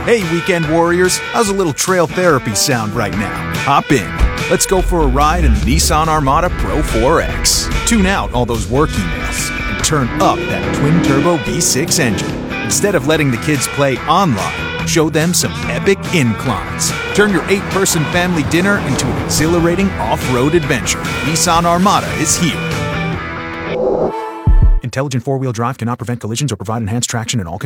Hey, weekend warriors, how's a little trail therapy sound right now? Hop in. Let's go for a ride in the Nissan Armada Pro 4X. Tune out all those work emails and turn up that twin-turbo V6 engine. Instead of letting the kids play online, show them some epic inclines. Turn your 8-person family dinner into an exhilarating off-road adventure. Nissan Armada is here. Intelligent four-wheel drive cannot prevent collisions or provide enhanced traction in all